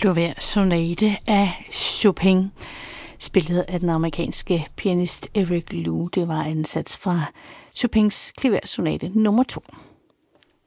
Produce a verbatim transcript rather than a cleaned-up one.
Klaversonate af Chopin, spillet af den amerikanske pianist Eric Liu. Det var en sats fra Chopins klaversonate nummer to.